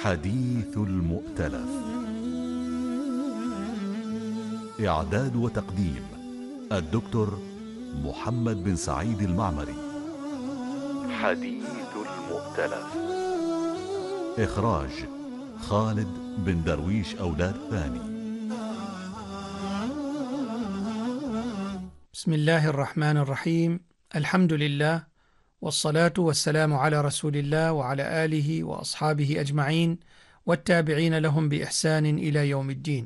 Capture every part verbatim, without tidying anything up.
حديث المؤتلف. إعداد وتقديم الدكتور محمد بن سعيد المعمري. حديث المؤتلف. إخراج خالد بن درويش أولاد ثاني. بسم الله الرحمن الرحيم. الحمد لله، والصلاة والسلام على رسول الله وعلى آله وأصحابه أجمعين والتابعين لهم بإحسان إلى يوم الدين.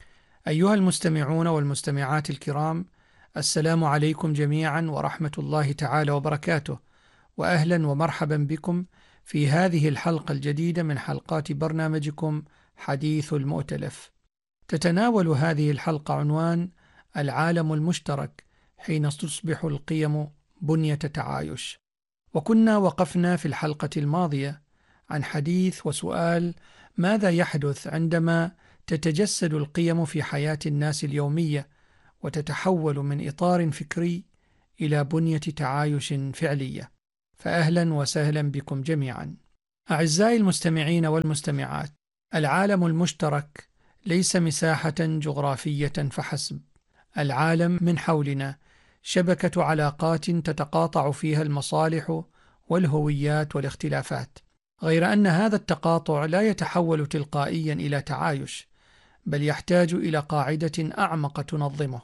أيها المستمعون والمستمعات الكرام، السلام عليكم جميعا ورحمة الله تعالى وبركاته، وأهلا ومرحبا بكم في هذه الحلقة الجديدة من حلقات برنامجكم حديث المؤتلف. تتناول هذه الحلقة عنوان العالم المشترك حين تصبح القيم بنية تعايش. وكنا وقفنا في الحلقة الماضية عن حديث وسؤال: ماذا يحدث عندما تتجسد القيم في حياة الناس اليومية وتتحول من إطار فكري إلى بنية تعايش فعلية؟ فأهلا وسهلا بكم جميعا. أعزائي المستمعين والمستمعات، العالم المشترك ليس مساحة جغرافية فحسب. العالم من حولنا شبكة علاقات تتقاطع فيها المصالح والهويات والاختلافات، غير أن هذا التقاطع لا يتحول تلقائيا إلى تعايش، بل يحتاج إلى قاعدة أعمق تنظمه.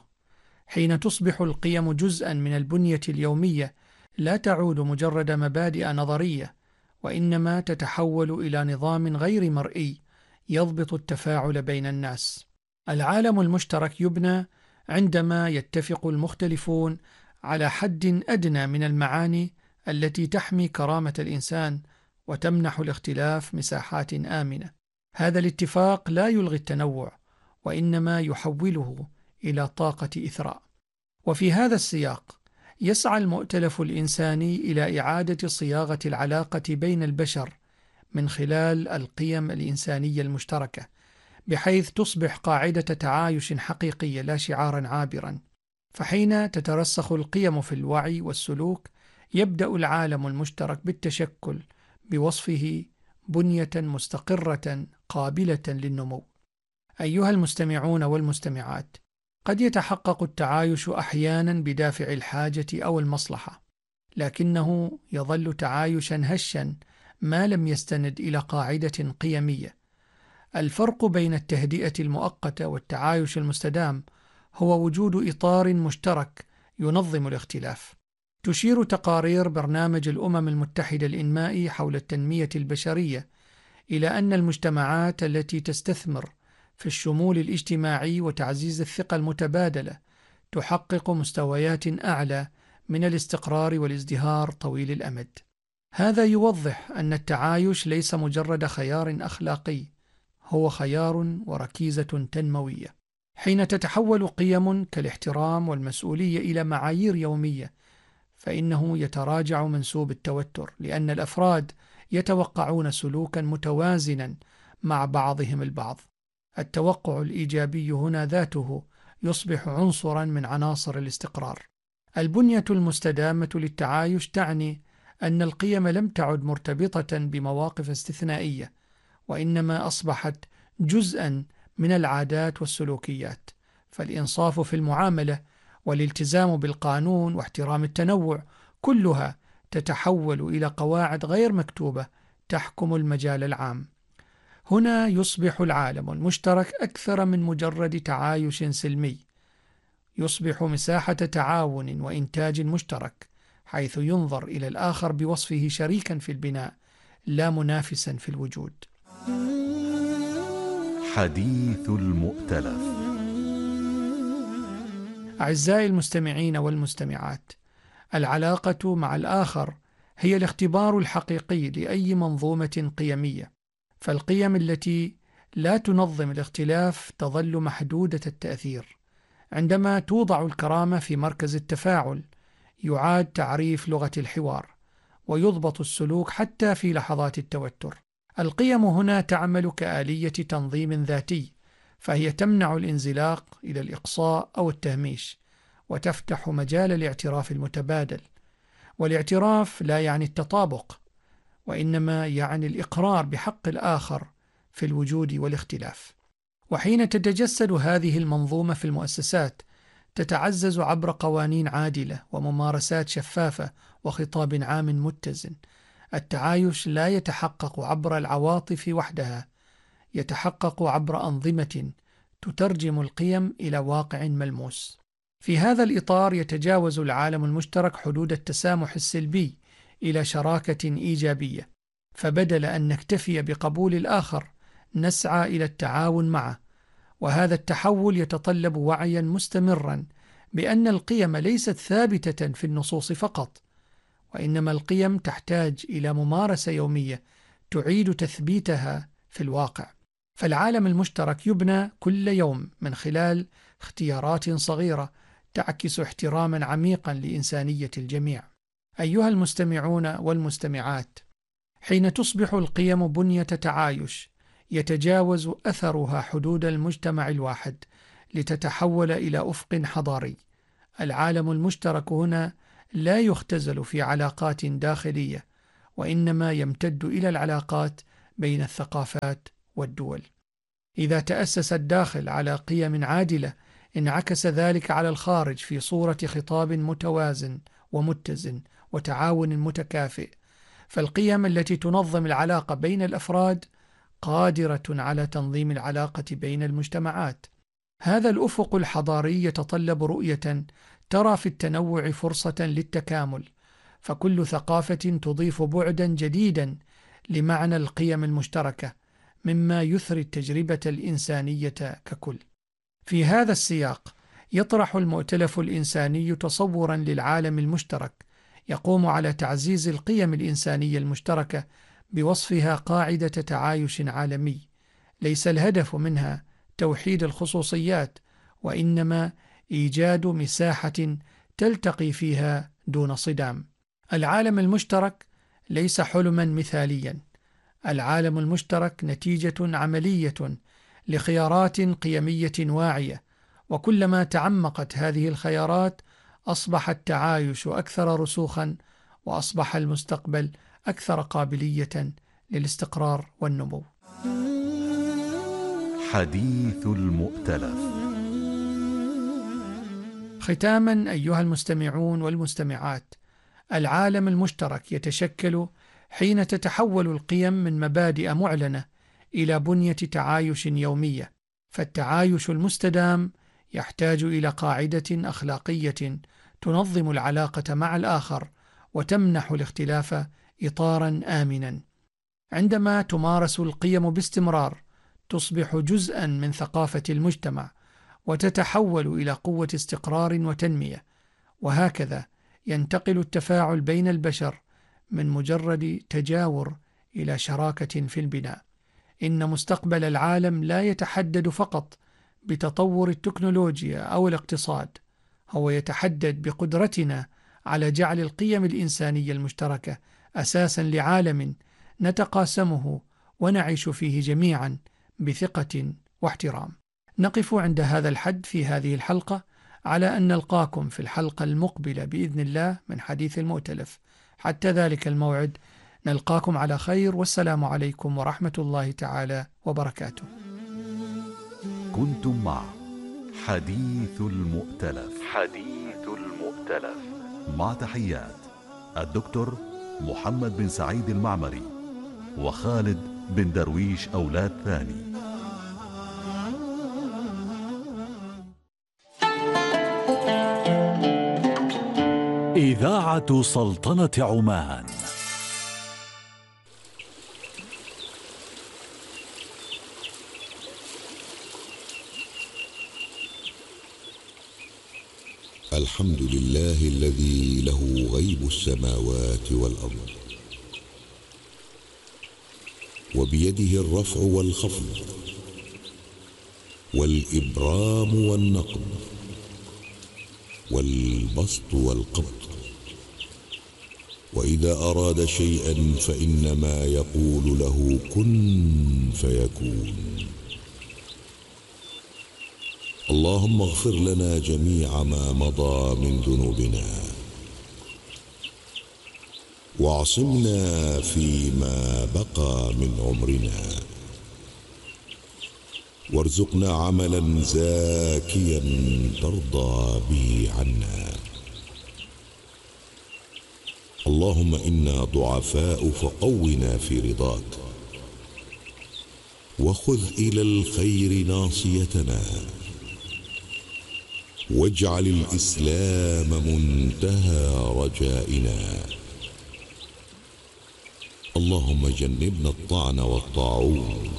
حين تصبح القيم جزءا من البنية اليومية لا تعود مجرد مبادئ نظرية، وإنما تتحول إلى نظام غير مرئي يضبط التفاعل بين الناس. العالم المشترك يبنى عندما يتفق المختلفون على حد أدنى من المعاني التي تحمي كرامة الإنسان وتمنح الاختلاف مساحات آمنة. هذا الاتفاق لا يلغي التنوع، وإنما يحوله إلى طاقة إثراء. وفي هذا السياق يسعى المؤتلف الإنساني إلى إعادة صياغة العلاقة بين البشر من خلال القيم الإنسانية المشتركة، بحيث تصبح قاعدة تعايش حقيقية لا شعارا عابرا. فحين تترسخ القيم في الوعي والسلوك يبدأ العالم المشترك بالتشكل بوصفه بنية مستقرة قابلة للنمو. أيها المستمعون والمستمعات، قد يتحقق التعايش أحيانا بدافع الحاجة أو المصلحة، لكنه يظل تعايشا هشا ما لم يستند إلى قاعدة قيمية. الفرق بين التهدئة المؤقتة والتعايش المستدام هو وجود إطار مشترك ينظم الاختلاف. تشير تقارير برنامج الأمم المتحدة الإنمائي حول التنمية البشرية إلى أن المجتمعات التي تستثمر في الشمول الاجتماعي وتعزيز الثقة المتبادلة تحقق مستويات أعلى من الاستقرار والازدهار طويل الأمد. هذا يوضح أن التعايش ليس مجرد خيار أخلاقي، هو خيار وركيزة تنموية. حين تتحول قيم كالاحترام والمسؤولية إلى معايير يومية، فإنه يتراجع منسوب التوتر، لأن الأفراد يتوقعون سلوكا متوازنا مع بعضهم البعض. التوقع الإيجابي هنا ذاته يصبح عنصرا من عناصر الاستقرار. البنية المستدامة للتعايش تعني أن القيم لم تعد مرتبطة بمواقف استثنائية، وإنما أصبحت جزءا من العادات والسلوكيات. فالإنصاف في المعاملة والالتزام بالقانون واحترام التنوع كلها تتحول إلى قواعد غير مكتوبة تحكم المجال العام. هنا يصبح العالم المشترك أكثر من مجرد تعايش سلمي، يصبح مساحة تعاون وإنتاج مشترك، حيث ينظر إلى الآخر بوصفه شريكا في البناء لا منافسا في الوجود. حديث المؤتلف. أعزائي المستمعين والمستمعات، العلاقة مع الآخر هي الاختبار الحقيقي لأي منظومة قيمية، فالقيم التي لا تنظم الاختلاف تظل محدودة التأثير. عندما توضع الكرامة في مركز التفاعل يعاد تعريف لغة الحوار، ويضبط السلوك حتى في لحظات التوتر. القيم هنا تعمل كآلية تنظيم ذاتي، فهي تمنع الانزلاق إلى الإقصاء أو التهميش، وتفتح مجال الاعتراف المتبادل. والاعتراف لا يعني التطابق، وإنما يعني الإقرار بحق الآخر في الوجود والاختلاف. وحين تتجسد هذه المنظومة في المؤسسات تتعزز عبر قوانين عادلة وممارسات شفافة وخطاب عام متزن. التعايش لا يتحقق عبر العواطف وحدها، يتحقق عبر أنظمة تترجم القيم إلى واقع ملموس. في هذا الإطار يتجاوز العالم المشترك حدود التسامح السلبي إلى شراكة إيجابية، فبدل أن نكتفي بقبول الآخر نسعى إلى التعاون معه. وهذا التحول يتطلب وعيا مستمرا بأن القيم ليست ثابتة في النصوص فقط، وإنما القيم تحتاج إلى ممارسة يومية تعيد تثبيتها في الواقع. فالعالم المشترك يبنى كل يوم من خلال اختيارات صغيرة تعكس احتراما عميقا لإنسانية الجميع. أيها المستمعون والمستمعات، حين تصبح القيم بنية تعايش يتجاوز أثرها حدود المجتمع الواحد لتتحول إلى أفق حضاري. العالم المشترك هنا لا يختزل في علاقات داخلية، وإنما يمتد إلى العلاقات بين الثقافات والدول. إذا تأسس الداخل على قيم عادلة انعكس ذلك على الخارج في صورة خطاب متوازن ومتزن وتعاون متكافئ. فالقيم التي تنظم العلاقة بين الأفراد قادرة على تنظيم العلاقة بين المجتمعات. هذا الأفق الحضاري يتطلب رؤية ترى في التنوع فرصة للتكامل، فكل ثقافة تضيف بعدا جديدا لمعنى القيم المشتركة، مما يثري التجربة الإنسانية ككل. في هذا السياق يطرح المؤتلف الإنساني تصورا للعالم المشترك يقوم على تعزيز القيم الإنسانية المشتركة بوصفها قاعدة تعايش عالمي. ليس الهدف منها توحيد الخصوصيات، وإنما إيجاد مساحة تلتقي فيها دون صدام. العالم المشترك ليس حلما مثاليا، العالم المشترك نتيجة عملية لخيارات قيمية واعية، وكلما تعمقت هذه الخيارات أصبح التعايش أكثر رسوخا، وأصبح المستقبل أكثر قابلية للاستقرار والنمو. حديث المؤتلف. ختاما أيها المستمعون والمستمعات، العالم المشترك يتشكل حين تتحول القيم من مبادئ معلنة إلى بنية تعايش يومية. فالتعايش المستدام يحتاج إلى قاعدة أخلاقية تنظم العلاقة مع الآخر وتمنح الاختلاف إطارا آمنا. عندما تمارس القيم باستمرار تصبح جزءا من ثقافة المجتمع وتتحول إلى قوة استقرار وتنمية. وهكذا ينتقل التفاعل بين البشر من مجرد تجاور إلى شراكة في البناء. إن مستقبل العالم لا يتحدد فقط بتطور التكنولوجيا أو الاقتصاد، هو يتحدد بقدرتنا على جعل القيم الإنسانية المشتركة أساسا لعالم نتقاسمه ونعيش فيه جميعا بثقة واحترام. نقف عند هذا الحد في هذه الحلقة، على أن نلقاكم في الحلقة المقبلة بإذن الله من حديث المؤتلف. حتى ذلك الموعد نلقاكم على خير، والسلام عليكم ورحمة الله تعالى وبركاته. كنتم مع حديث المؤتلف. حديث المؤتلف مع تحيات الدكتور محمد بن سعيد المعمري وخالد بن درويش أولاد ثاني. إذاعة سلطنة عمان. الحمد لله الذي له غيب السماوات والأرض، وبيده الرفع والخفض والإبرام والنقض والبسط والقبض. وإذا أراد شيئا فإنما يقول له كن فيكون. اللهم اغفر لنا جميع ما مضى من ذنوبنا، واعصمنا فيما بقى من عمرنا، وارزقنا عملا زاكيا ترضى به عنا. اللهم إنا ضعفاء فقونا في رضاك، وخذ إلى الخير ناصيتنا، واجعل الإسلام منتهى رجائنا. اللهم جنبنا الطعن والطاعون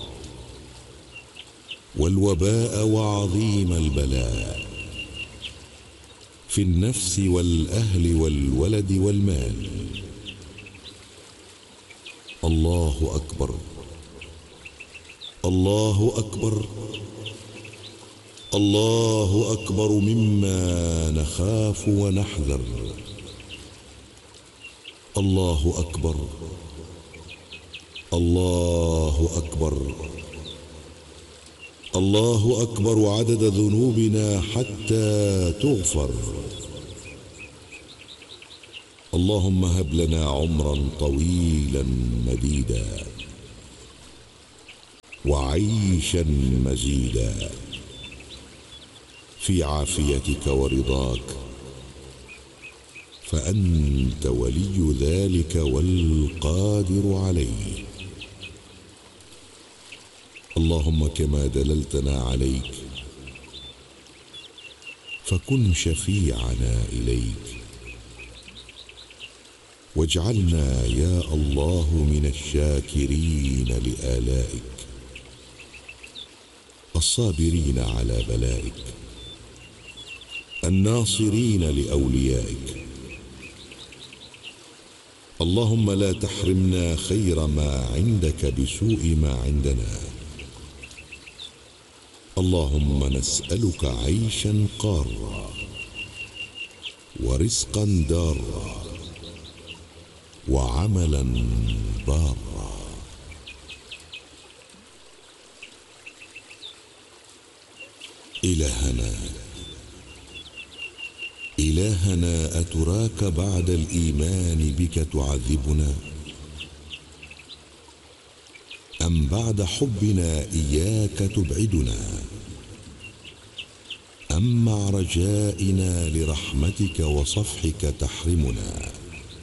والوباء وعظيم البلاء في النفس والأهل والولد والمال. الله أكبر، الله أكبر، الله أكبر مما نخاف ونحذر. الله أكبر، الله أكبر، الله أكبر عدد ذنوبنا حتى تغفر. اللهم هب لنا عمرا طويلا مديدا وعيشا مزيدا في عافيتك ورضاك، فأنت ولي ذلك والقادر عليه. اللهم كما دللتنا عليك فكن شفيعنا إليك، واجعلنا يا الله من الشاكرين لآلائك الصابرين على بلائك الناصرين لأوليائك. اللهم لا تحرمنا خير ما عندك بسوء ما عندنا. اللهم نسألك عيشا قارا ورزقا دارا وعملا بارا. إلهنا إلهنا أتراك بعد الإيمان بك تعذبنا، أم بعد حبنا إياك تبعدنا، أم مع رجائنا لرحمتك وصفحك تحرمنا؟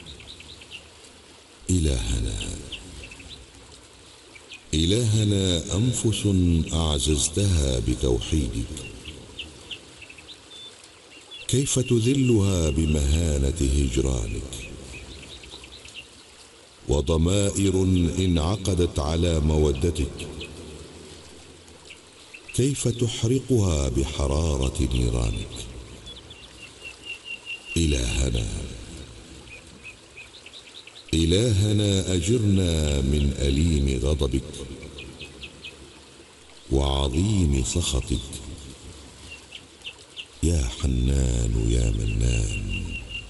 إلهنا إلهنا أنفس أعززتها بتوحيدك، كيف تذلها بمهانة هجرانك؟ وضمائر انعقدت على مودتك، كيف تحرقها بحرارة نيرانك؟ إلهنا إلهنا أجرنا من أليم غضبك وعظيم سخطك. يا حنان يا منان،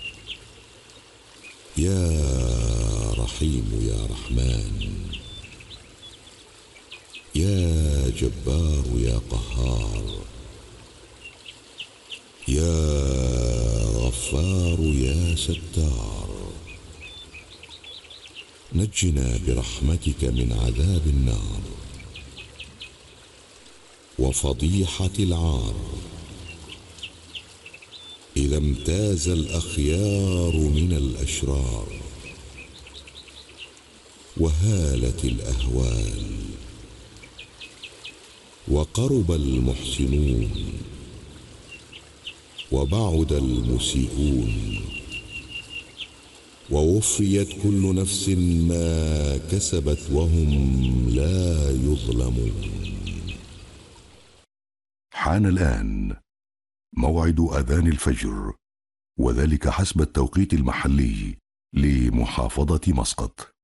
يا رحيم يا رحمن، يا جبار يا قهار، يا غفار يا ستار. نجنا برحمتك من عذاب النار وفضيحة العار، إذا امتاز الأخيار من الأشرار وهالت الأهوال وقرب المحسنون وبعد المسيئون، ووفيت كل نفس ما كسبت وهم لا يظلمون. حان الآن موعد أذان الفجر، وذلك حسب التوقيت المحلي لمحافظة مسقط.